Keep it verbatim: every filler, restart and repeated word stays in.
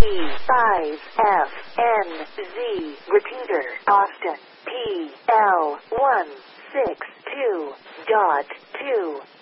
P five F N Z. Repeater, Austin, P L one six two dot two.